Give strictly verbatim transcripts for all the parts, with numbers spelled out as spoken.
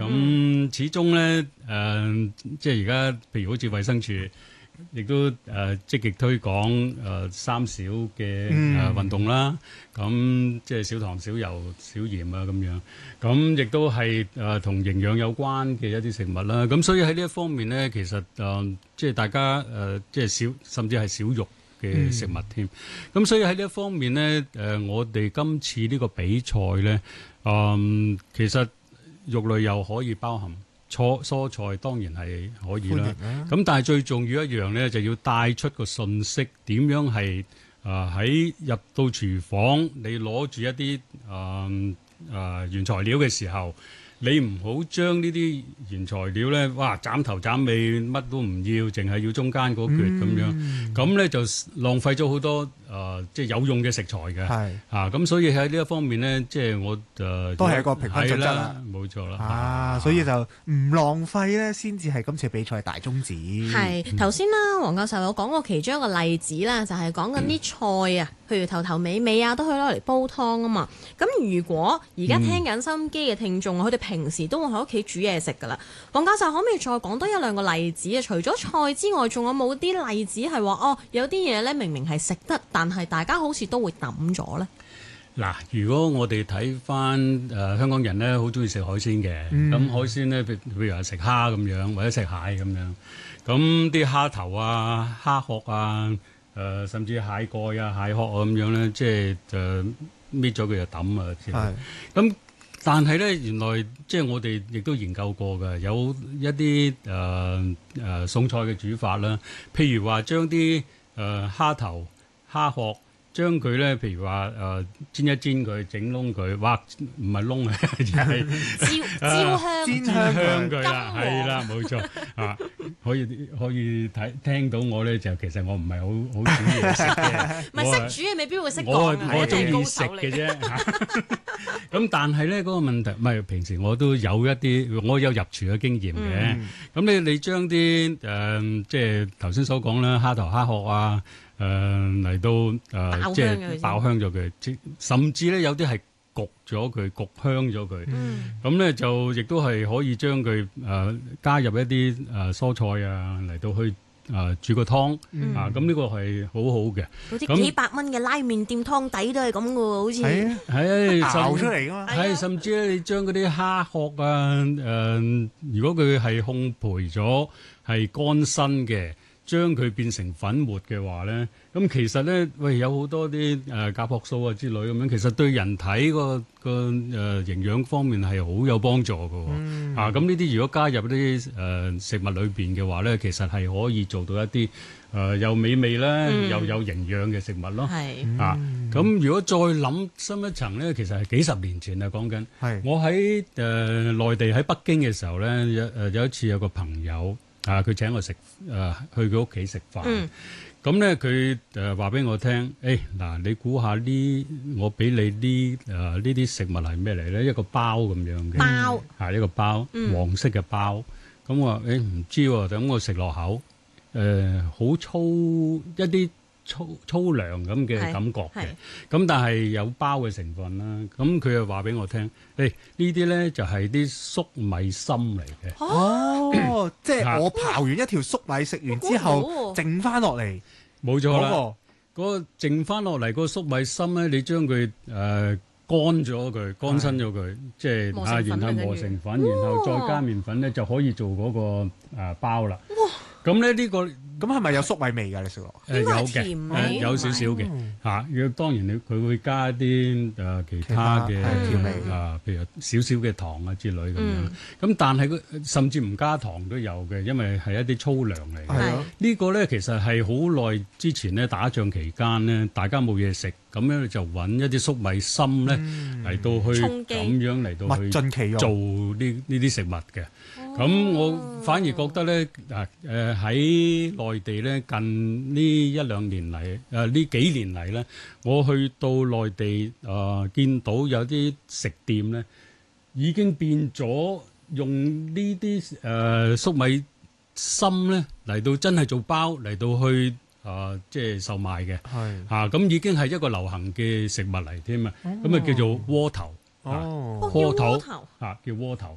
咁始終咧誒，即係而家譬如好似衛生署，亦都誒積極推廣誒三少嘅誒運動啦。咁即係少糖、少油、少鹽啊咁樣。咁亦都係誒同營養有關嘅一啲食物啦。咁所以喺呢一方面咧，其實誒即係大家誒即係少，甚至係少肉嘅食物添。咁、嗯、所以喺呢一方面咧，誒我哋今次呢個比賽咧，誒其實肉類又可以包含。蔬蔬菜當然係可以啦，咁、啊、但係最重要一樣咧，就要帶出個信息，點樣係啊喺入到廚房，你攞住一啲啊啊原材料嘅時候，你唔好將呢啲原材料咧，哇斬頭斬尾，乜都唔要，淨係要中間嗰橛咁樣，咁咧就浪費咗好多誒，即係有用嘅食材嘅。係啊，咁所以喺呢一方面咧，即係我誒都係一個評分準則啦， 冇錯啦。 啊，所以就唔浪費咧，先至係今次比賽大宗旨。 係頭先啦，黃教授有講過其中一個例子啦，就係講緊啲菜啊，譬如頭頭尾尾啊，都可以攞嚟煲湯啊嘛。咁如果而家聽緊收音機嘅聽眾，佢哋平時都會喺屋企煮嘢食噶啦。黃教授可唔可以再講多一兩個例子啊？除咗菜之外，仲有冇啲例子係話哦，有啲嘢咧明明係食得，但係大家好似都會抌咗咧？ 嗱，如果我哋睇翻誒香港人咧，好中意食海鮮嘅，咁、嗯、海鮮咧，譬如話食蝦咁樣，或者食蟹咁樣，咁啲蝦頭啊、蝦殼啊、誒、呃、甚至蟹蓋啊、蟹殼啊咁樣咧，即係就搣咗佢就抌啊之類。咁但係咧，原來即係我哋亦都研究過嘅，有一啲誒誒餸菜嘅煮法啦，譬如話將啲誒蝦頭、蝦殼。將佢咧，譬如話誒、呃、煎一煎佢，整燶佢，哇唔係燶啊，而係焦焦香煎香佢啦，係啦，冇錯啊，可以可以睇聽到我咧，就其實我唔係好好煮嘢食嘅， 唔係識煮嘢未必會識講， 我我中意食嘅啫。咁但係咧嗰個問題，唔係平時我都有一啲，我有入廚嘅經驗嘅。咁、嗯、你你將啲誒即係頭先所講啦，蝦頭蝦殼啊。誒、呃、嚟到誒、呃，即係爆香咗佢，甚至咧有啲係焗咗佢，焗香咗佢。咁咧、嗯、就亦都係可以將佢誒、呃、加入一啲誒、呃、蔬菜啊，嚟到去誒、呃、煮個湯、嗯、啊。咁呢個係好好嘅。 嗰啲幾百蚊嘅拉麵店湯底都係咁嘅喎，好似係係熬出嚟㗎嘛。 係甚至咧，你將嗰啲蝦殼啊，誒、呃，如果佢係烘焙咗，係乾身嘅。將佢變成粉末嘅話咧，咁其實咧，喂有好多啲誒甲殼素啊之類咁樣，其實對人體個個誒營養方面係好有幫助嘅。嗯、啊，咁呢啲如果加入啲誒、呃、食物裏邊嘅話咧，其實係可以做到一啲誒、呃、又美味咧，嗯、又有營養嘅食物咯。係、嗯、啊，咁如果再諗深一層咧，其實係幾十年前啊講緊。係我喺誒內地喺北京嘅時候咧，有誒有一次有個朋友。啊！佢請我食，誒、呃、去佢屋企食飯。咁咧、嗯，佢誒話俾我聽，誒、欸、嗱，你估下呢？我俾你呢誒呢啲食物係咩嚟咧？一個包咁樣嘅包，係一個包，嗯、黃色嘅包。咁我話誒唔知喎，等我食落口，誒、呃、好粗一啲。粗粗糧咁嘅感覺嘅，咁但係有包嘅成分啦。咁佢又話俾我聽，誒呢啲咧就係啲粟米芯嚟嘅。 哦，即係我刨完一條粟米食完之後，剩翻落嚟， 冇錯啦。嗰個剩翻落嚟個粟米芯咧，你將佢誒乾咗佢，乾身咗佢，即係啊，然後磨成粉，然後再加麵粉咧，就可以做嗰個誒包啦。咁咧呢個。 咁係咪有粟米味㗎？你食落誒有嘅，誒有少少嘅嚇。要當然你佢會加啲誒其他嘅調味啊，譬如少少嘅糖啊之類咁樣。咁但係佢甚至唔加糖都有嘅，因為係一啲粗糧嚟嘅。呢個咧其實係好耐之前咧打仗期間咧，大家冇嘢食，咁樣就揾一啲粟米芯咧嚟到去咁樣嚟到去做呢呢啲食物嘅。咁我反而覺得咧啊誒喺內地咧近呢一兩年嚟，誒、呃、呢幾年嚟咧，我去到內地誒、呃、見到有啲食店咧，已經變咗用呢啲誒粟米芯咧嚟到真係做包嚟到去誒、呃、即係售賣嘅，係嚇咁已經係一個流行嘅食物嚟添啊，咁啊叫做窩頭， 哦， 窩頭啊叫窩頭。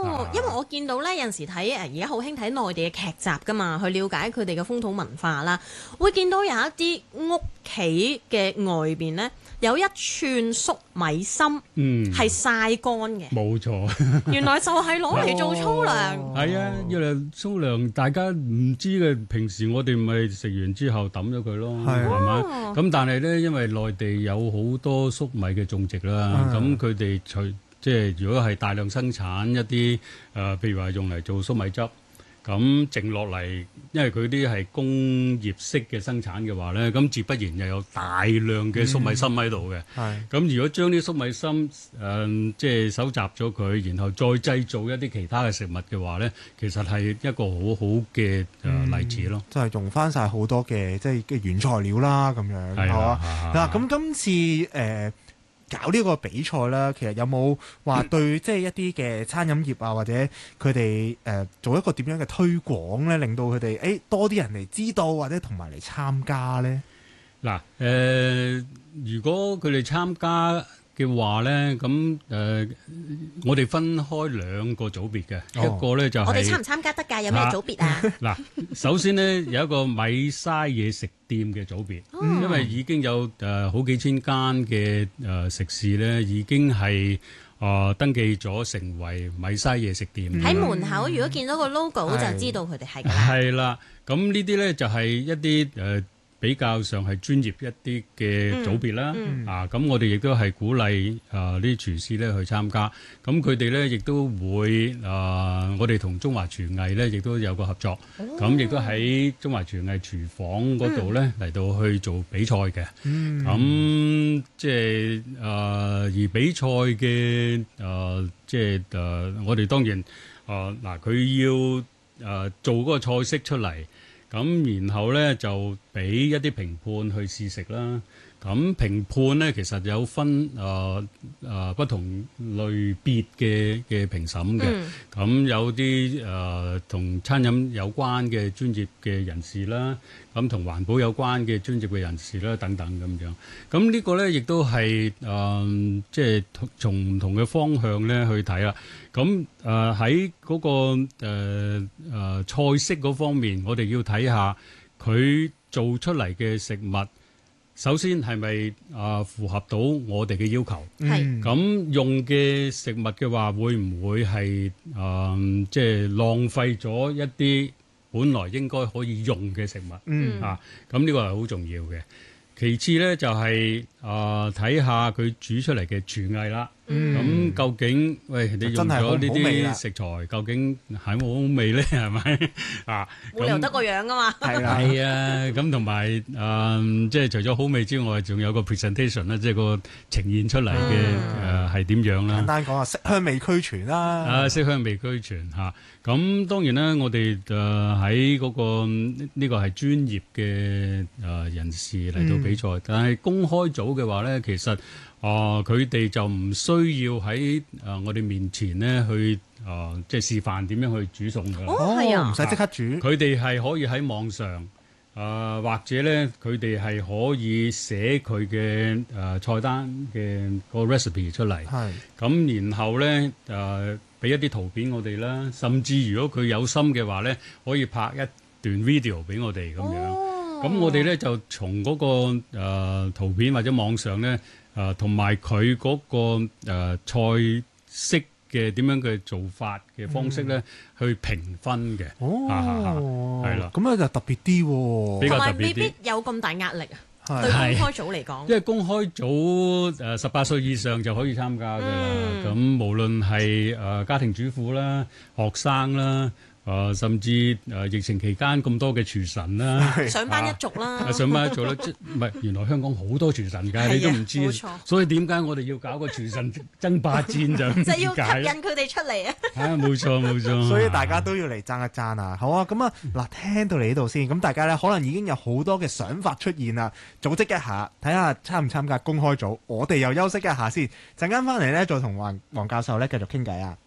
哦，因為我見到咧有陣時睇誒而家好興睇內地嘅劇集㗎嘛，去了解佢哋嘅風土文化啦，會見到有一啲屋企嘅外邊咧有一串粟米芯， 嗯， 係曬乾嘅， 冇錯。 原來就係攞嚟做粗糧。 係啊，因為粗糧大家唔知嘅，平時我哋咪食完之後抌咗佢咯， 係係嘛？ 哦咁但係咧，因為內地有好多粟米嘅種植啦，咁佢哋除即係如果係大量生產一啲誒、呃，譬如話用嚟做粟米汁，咁剩落嚟，因為佢啲係工業式嘅生產嘅話咧，咁自不然又有大量嘅粟米芯喺度嘅。 係咁如果將啲粟米芯誒、呃、即係搜集咗佢，然後再製造一啲其他嘅食物嘅話咧，其實係一個好好嘅誒例子咯。 就係用翻晒好多嘅即係嘅原材料啦，咁樣係係嘛？ 啊， 嗱，咁今次誒、呃搞呢個比賽啦，其實有冇話對即係一啲嘅餐飲業啊，或者佢哋誒做一個點樣嘅推廣咧，令到佢哋誒多啲人嚟知道，或者同埋嚟參加咧？ 嗱，誒，如果佢哋參加嘅話咧，咁誒、呃，我哋分開兩個組別嘅， 哦、 一個咧就係、 我哋參唔參加得㗎？有咩組別啊？ 嗱，首先咧有一個米嘥嘢食店嘅組別， 哦因為已經有誒、呃、好幾千間嘅誒食肆咧，已經係啊、呃、登記咗成為米嘥嘢食店喺門口如果見到個 logo 就知道佢哋係㗎啦。 係啦，咁呢啲咧就係一啲誒。呃比較上係專業一啲嘅組別啦， 嗯嗯、 啊咁我哋亦都係鼓勵啊啲廚師咧去參加，咁佢哋咧亦都會啊，我哋同中華廚藝咧亦都有個合作，咁亦、哦、都喺中華廚藝廚房嗰度咧嚟到去做比賽嘅，咁即係啊而比賽嘅啊即係啊我哋當然啊嗱佢要啊做嗰個菜式出嚟。咁然後咧就俾一啲評判去試食啦。咁評判咧其實有分誒誒、呃呃、不同類別嘅嘅評審嘅。咁、嗯、有啲誒同餐飲有關嘅專業嘅人士啦，咁同環保有關嘅專業嘅人士啦，等等咁樣。咁呢個咧亦都係誒即係從唔同嘅方向咧去睇啦。咁誒喺嗰個誒、呃呃、菜式嗰方面，我哋要睇下佢做出嚟嘅食物，首先係咪啊符合到我哋嘅要求？ 係咁、嗯、用嘅食物嘅話，會唔會係誒即係浪費咗一啲本來應該可以用嘅食物？ 嗯啊，咁呢個係好重要嘅。其次咧就係啊睇下佢煮出嚟嘅廚藝啦。咁、嗯、究竟喂你用咗呢啲食材，究竟係冇好味咧？係咪啊？ 冇留得個樣噶嘛？ 係啊， 係啊。咁同埋誒，即係除咗好味之外，仲有個 presentation 啦，即係個呈現出嚟嘅誒係點樣啦？ 簡單講啊，色香味俱全啦。 啊，色香味俱全嚇。咁當然啦，我哋誒喺嗰個呢、呢個係專業嘅誒人士嚟到比賽，嗯、但係公開組嘅話咧，其實啊佢哋就唔需要喺誒、呃、我哋面前咧去誒、呃、即係示範點樣去煮餸㗎。 哦，係啊， 唔使即刻煮。 佢哋係可以喺網上誒、呃，或者咧佢哋係可以寫佢嘅誒菜單嘅個 recipe 出嚟。係咁，然後咧誒。呃俾一啲圖片我哋啦，甚至如果佢有心嘅話咧，可以拍一段 video 俾我哋咁樣。咁、哦、我哋咧就從嗰、那個誒、呃、圖片或者網上咧誒，同埋佢嗰個、呃、菜式嘅點樣嘅做法嘅方式咧，嗯、去評分嘅。哦，係啦， 咁咧就特別啲喎， 比較特別啲， 未必有咁大壓力啊。 係對公開組嚟講， 因為公開組誒十八歲以上就可以參加㗎啦。咁、嗯、無論係誒家庭主婦啦、學生啦。誒、呃，甚至誒、呃、疫情期間咁多嘅廚神啦， 上班一族啦， 啊、上班一族啦，即唔係原來香港好多廚神㗎，你都唔知。冇錯。所以點解我哋要搞個廚神爭霸戰就？ 就要吸引佢哋出嚟啊！ 啊，冇錯冇錯。 所以大家都要嚟爭一爭啊！好啊，咁啊嗱，聽到你呢度先，咁大家咧可能已經有好多嘅想法出現啦，組織一下，睇下參唔參加公開組。我哋又休息一下先，陣間翻嚟咧再同黃黃教授咧繼續傾偈啊！